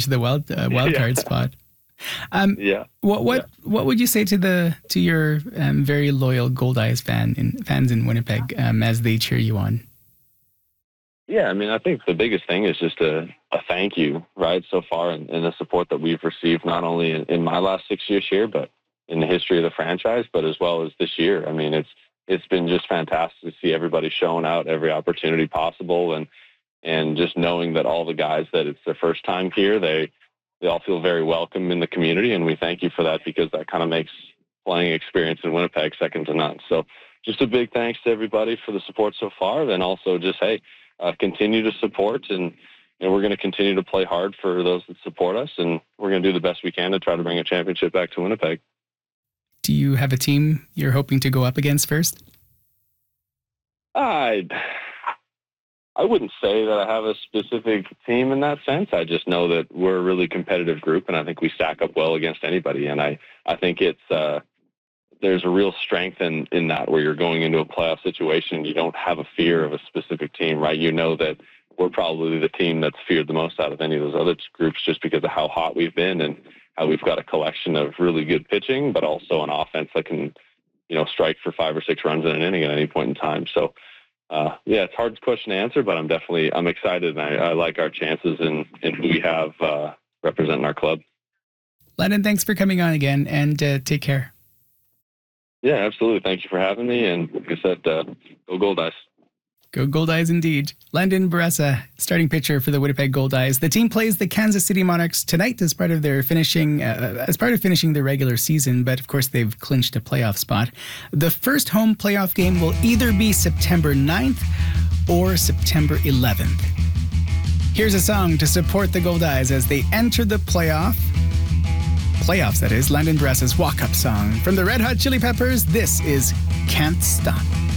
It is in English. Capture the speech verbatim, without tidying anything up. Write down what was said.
into the wild uh, wild Yeah. card spot. Um, Yeah. what what Yeah. what would you say to the to your um, very loyal Gold Eyes fan in, fans in Winnipeg um, as they cheer you on? Yeah, I mean, I think the biggest thing is just a, a thank you, right, so far, and, and the support that we've received, not only in, in my last six years here, but in the history of the franchise, but as well as this year. I mean, it's it's been just fantastic to see everybody showing out every opportunity possible, and and just knowing that all the guys that it's their first time here, they they all feel very welcome in the community, and we thank you for that, because that kind of makes playing experience in Winnipeg second to none. So just a big thanks to everybody for the support so far, and also just, hey, uh, continue to support, and you know, we're going to continue to play hard for those that support us, and we're going to do the best we can to try to bring a championship back to Winnipeg. Do you have a team you're hoping to go up against first? I I wouldn't say that I have a specific team in that sense. I just know that we're a really competitive group, and I think we stack up well against anybody. And I, I think it's uh, there's a real strength in, in that, where you're going into a playoff situation and you don't have a fear of a specific team, right? You know that we're probably the team that's feared the most out of any of those other groups, just because of how hot we've been and how we've got a collection of really good pitching, but also an offense that can, you know, strike for five or six runs in an inning at any point in time. So, Uh, yeah, it's a hard question to answer, but I'm definitely I'm excited, and I, I like our chances in, in who we have uh, representing our club. Landon, thanks for coming on again, and uh, take care. Yeah, absolutely. Thank you for having me, and like I said, uh, go Gold Eyes. Go Gold Eyes indeed. Landon Baressa, starting pitcher for the Winnipeg Gold Eyes. The team plays the Kansas City Monarchs tonight as part of their finishing, uh, as part of finishing the regular season, but of course they've clinched a playoff spot. The first home playoff game will either be September ninth or September eleventh. Here's a song to support the Gold Eyes as they enter the playoff. Playoffs, that is. Landon Baressa's walk-up song. From the Red Hot Chili Peppers, this is Can't Stop.